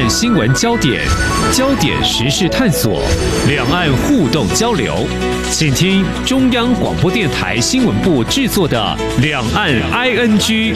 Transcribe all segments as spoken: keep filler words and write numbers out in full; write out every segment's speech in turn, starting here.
新闻焦点，焦点时事探索，两岸互动交流。请听中央广播电台新闻部制作的《两岸 I N G》。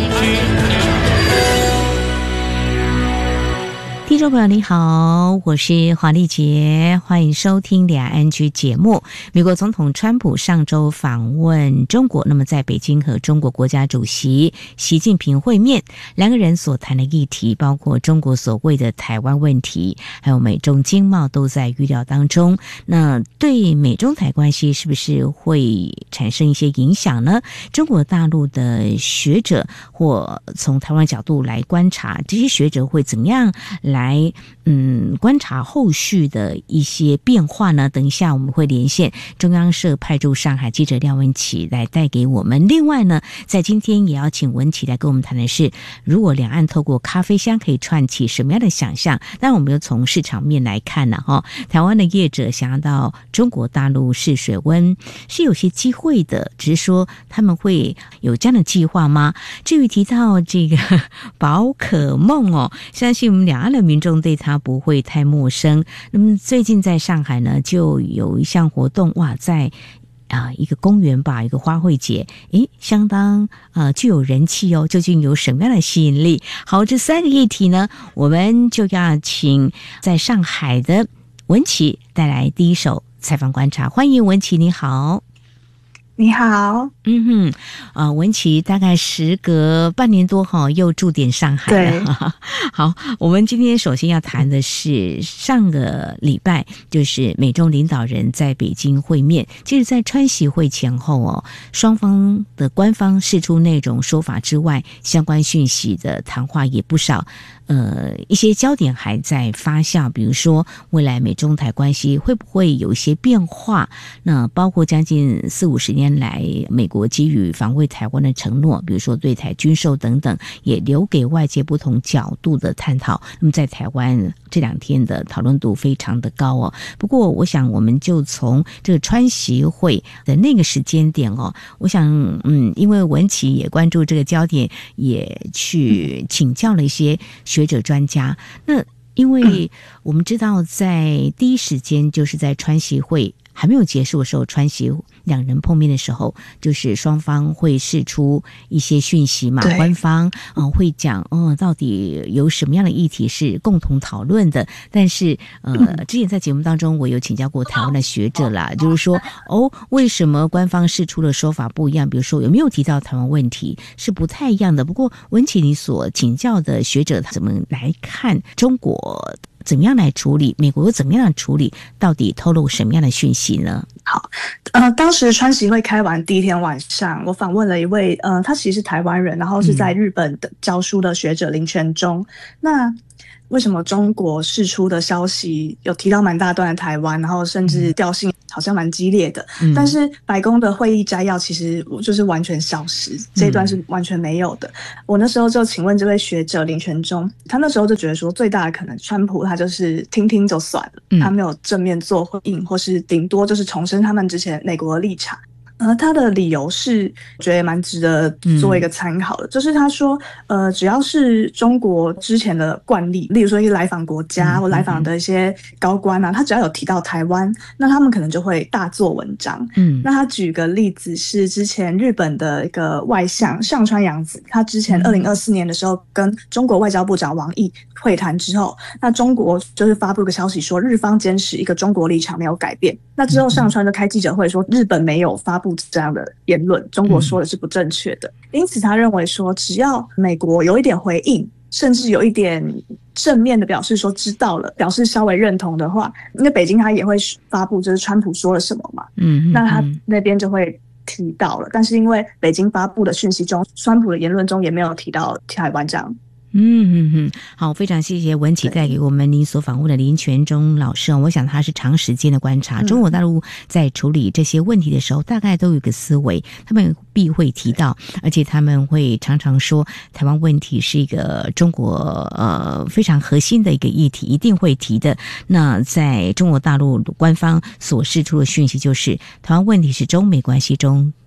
听众朋友你好，我是黄丽杰，欢迎收听两岸 I N G 节目。美国总统川普上周访问中国，那么在北京和中国国家主席习近平会面，两个人所谈的议题包括中国所谓的台湾问题，还有美中经贸都在预料当中。那对美中台关系是不是会产生一些影响呢？中国大陆的学者或从台湾角度来观察，这些学者会怎么样来嗯观察后续的一些变化呢？等一下我们会连线中央社派驻上海记者廖文琪来带给我们。另外呢，在今天也要请文琪来跟我们谈的是，如果两岸透过咖啡香可以串起什么样的想象？当然我们又从市场面来看呢、啊，台湾的业者想要到中国大陆试水温是有些机会的，只是说他们会有这样的计划吗？至于提到这个宝可梦哦，相信我们两岸的民众对它不会太陌生。那么最近在上海呢，就有一项活动，哇，在啊、呃，一个公园吧，一个花卉节，诶，相当呃具有人气哦。究竟有什么样的吸引力？好，这三个议题呢，我们就要请在上海的文琪带来第一手采访观察。欢迎文琪，你好。 你好， 嗯哼，啊、呃，文琪大概时隔半年多哈，又驻点上海了。对，好，我们今天首先要谈的是上个礼拜，就是美中领导人在北京会面。其实，在川习会前后哦，双方的官方释出那种说法之外，相关讯息的谈话也不少。呃，一些焦点还在发酵，比如说未来美中台关系会不会有一些变化？那包括将近四五十年来美国给予防卫台湾的承诺，比如说对台军售等等，也留给外界不同角度的探讨。那么在台湾这两天的讨论度非常的高哦。不过我想我们就从这个川习会的那个时间点哦，我想嗯，因为文琪也关注这个焦点，也去请教了一些学者专家。那因为我们知道在第一时间就是在川习会还没有结束的时候，川习两人碰面的时候，就是双方会释出一些讯息嘛，官方嗯、呃、会讲哦，到底有什么样的议题是共同讨论的。但是呃，之前在节目当中我有请教过台湾的学者啦，就是说哦，为什么官方释出的说法不一样？比如说有没有提到台湾问题是不太一样的。不过文琪，你所请教的学者怎么来看中国？怎么样来处理？美国怎么样处理？到底透露什么样的讯息呢？ 好，呃，当时川习会开完第一天晚上，我访问了一位，呃，他其实是台湾人，然后是在日本的教书的学者林权忠。那为什么中国释出的消息有提到蛮大段的台湾，然后甚至调性好像蛮激烈的、嗯、但是白宫的会议摘要其实就是完全消失，这一段是完全没有的、嗯、我那时候就请问这位学者林权忠，他那时候就觉得说最大的可能川普他就是听听就算了、嗯、他没有正面做回应，或是顶多就是重申他们之前美国的立场。呃，他的理由是觉得也蛮值得做一个参考的、嗯、就是他说呃，只要是中国之前的惯例，例如说一来访国家、嗯、或来访的一些高官啊，他只要有提到台湾，那他们可能就会大做文章。嗯，那他举个例子是之前日本的一个外相上川洋子，他之前二零二四年的时候跟中国外交部长王毅会谈之后，那中国就是发布一个消息说日方坚持一个中国立场没有改变，那之后上川就开记者会说日本没有发布这样的言论，中国说的是不正确的、嗯、因此他认为说只要美国有一点回应，甚至有一点正面的表示说知道了，表示稍微认同的话，因为北京他也会发布就是川普说了什么嘛，嗯，那他那边就会提到了，但是因为北京发布的讯息中，川普的言论中也没有提到台湾这样。 嗯嗯嗯，好，非常谢谢文琪带给我们您所访问的林权忠老师。我想他是长时间的观察，中国大陆在处理这些问题的时候，大概都有一个思维，他们必会提到，而且他们会常常说，台湾问题是一个中国呃非常核心的一个议题，一定会提的。那在中国大陆官方所释出的讯息就是，台湾问题是中美关系中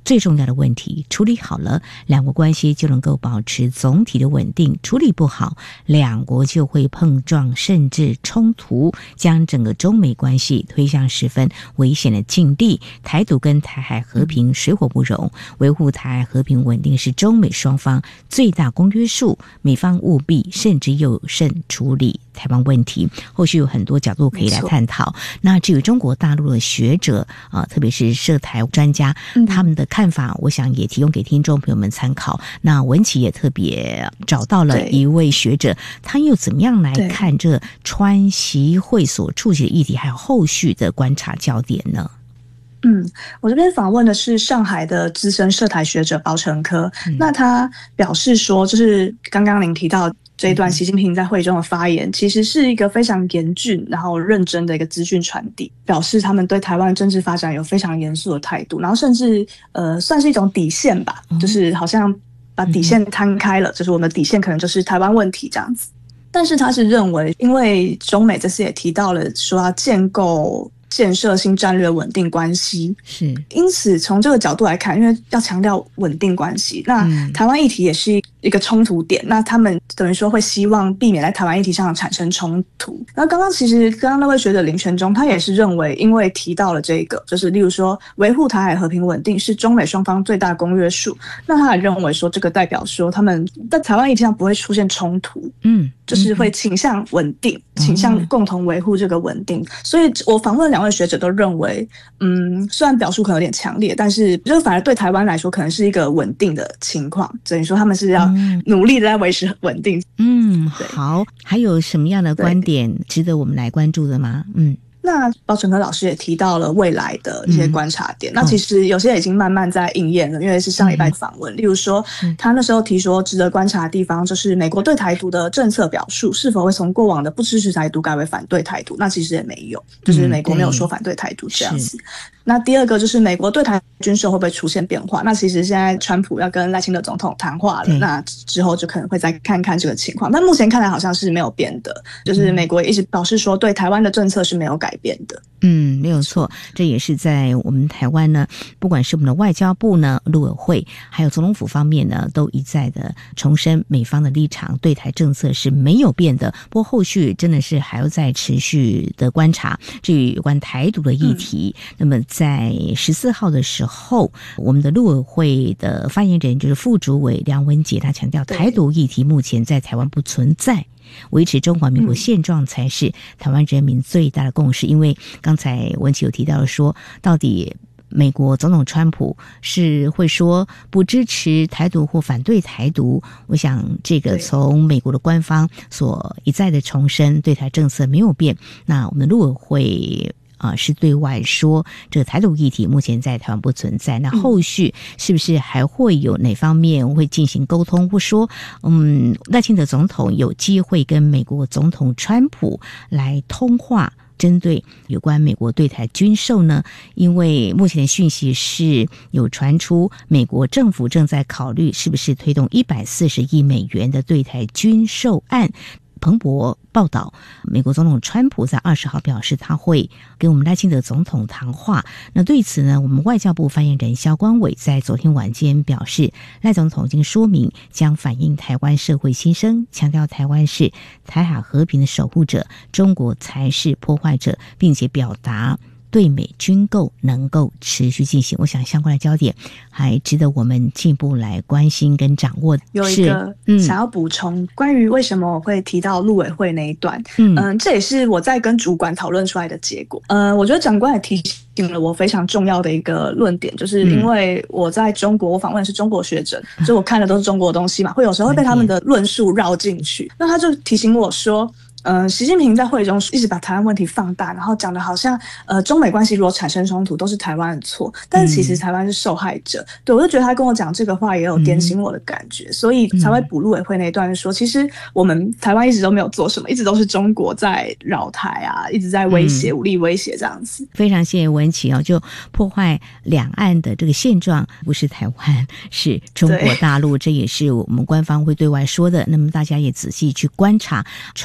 最重要的问题处理好了，两国关系就能够保持总体的稳定，处理不好，两国就会碰撞甚至冲突，将整个中美关系推向十分危险的境地。台独跟台海和平水火不容，维护台海和平稳定是中美双方最大公约数，美方务必慎之又慎处理台湾问题。后续有很多角度可以来探讨。那至于中国大陆的学者啊，特别是涉台专家，嗯、他们的看法，我想也提供给听众朋友们参考。那文琪也特别找到了一位学者，他又怎么样来看这川习会所触及的议题，还有后续的观察焦点呢？ 嗯，我这边访问的是上海的资深涉台学者包成科，嗯、那他表示说，就是刚刚您提到这一段习近平在会中的发言，其实是一个非常严峻然后认真的一个资讯传递，表示他们对台湾政治发展有非常严肃的态度，然后甚至呃算是一种底线吧，就是好像把底线摊开了，就是我们的底线可能就是台湾问题这样子。但是他是认为，因为中美这次也提到了说要建构建设新战略稳定关系，是因此从这个角度来看，因为要强调稳定关系，那台湾议题也是一个冲突点，那他们等于说会希望避免在台湾议题上产生冲突。那刚刚其实刚刚那位学者林权忠，他也是认为，因为提到了这个，就是例如说维护台海和平稳定是中美双方最大公约数，那他也认为说这个代表说他们在台湾议题上不会出现冲突，嗯，就是会倾向稳定，嗯、倾向共同维护这个稳定。所以我访问两位学者都认为，嗯，虽然表述可能有点强烈，但是这反而对台湾来说可能是一个稳定的情况，等于说他们是要努力的在维持稳定。 嗯，好，还有什么样的观点值得我们来关注的吗？嗯。 那包成科老师也提到了未来的一些观察点，嗯、那其实有些已经慢慢在应验了，因为是上礼拜访问，嗯、例如说他那时候提说值得观察的地方就是美国对台独的政策表述是否会从过往的不支持台独改为反对台独，那其实也没有，就是美国没有说反对台独这样子。嗯、那第二个就是美国对台军售会不会出现变化，那其实现在川普要跟赖清德总统谈话了，那之后就可能会再看看这个情况，但目前看来好像是没有变的，就是美国也一直表示说对台湾的政策是没有改变的。 嗯，没有错，这也是在我们台湾呢，不管是我们的外交部呢、陆委会，还有总统府方面呢，都一再的重申美方的立场，对台政策是没有变的。不过后续真的是还要再持续的观察。至于有关台独的议题，嗯、那么在十四号的时候，我们的陆委会的发言人就是副主委梁文杰，他强调台独议题目前在台湾不存在。维持中华民国现状才是台湾人民最大的共识。因为刚才文琪有提到说，到底美国总统川普是会说不支持台独或反对台独，我想这个从美国的官方所一再的重申对台政策没有变，那我们的陆委会啊，是对外说这个台独议题目前在台湾不存在，那后续是不是还会有哪方面会进行沟通，或说嗯，赖清德总统有机会跟美国总统川普来通话，针对有关美国对台军售呢？因为目前的讯息是有传出美国政府正在考虑是不是推动一百四十亿美元的对台军售案。彭博报道，美国总统川普在二十号表示，他会跟我们赖清德总统谈话。那对此呢，我们外交部发言人萧光伟在昨天晚间表示，赖总统已经说明将反映台湾社会心声，强调台湾是台海和平的守护者，中国才是破坏者，并且表达对美军购能够持续进行。我想相关的焦点还值得我们进一步来关心跟掌握。 有一个想要补充，嗯、关于为什么我会提到陆委会那一段，嗯、呃，这也是我在跟主管讨论出来的结果。呃，我觉得长官也提醒了我非常重要的一个论点，就是因为我在中国，我访问的是中国学者，嗯、所以我看的都是中国的东西嘛，会有时候会被他们的论述绕进去。那他就提醒我说，呃，习近平在会中一直把台湾问题放大，然后讲的好像呃中美关系如果产生冲突都是台湾的错，但是其实台湾是受害者。嗯、对，我就觉得他跟我讲这个话也有点醒我的感觉，嗯、所以才会补陆委会那一段说，其实我们台湾一直都没有做什么，一直都是中国在扰台啊，一直在威胁、嗯、武力威胁这样子。 非常谢谢文琪哦，就破坏两岸的这个现状，不是台湾，是中国大陆，这也是我们官方会对外说的。那么大家也仔细去观察川习会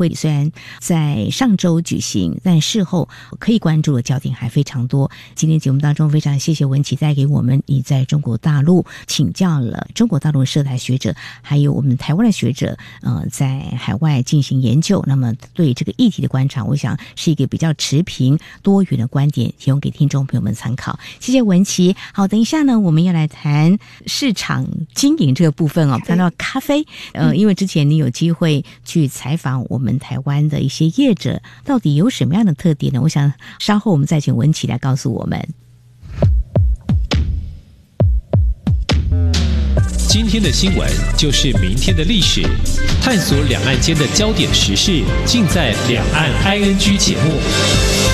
会虽然在上周举行，但事后可以关注的焦点还非常多。今天节目当中非常谢谢文琪带给我们你在中国大陆请教了中国大陆涉台学者还有我们台湾的学者呃，在海外进行研究，那么对这个议题的观察，我想是一个比较持平多元的观点，提供给听众朋友们参考。谢谢文琪。好，等一下呢，我们要来谈市场经营这个部分哦，谈到咖啡，呃，因为之前你有机会去采访我们台湾的一些业者，到底有什么样的特点呢？我想稍后我们再请文琪来告诉我们。 今天的新闻就是明天的历史，探索两岸间的焦点时事，尽在两岸 I N G 节目。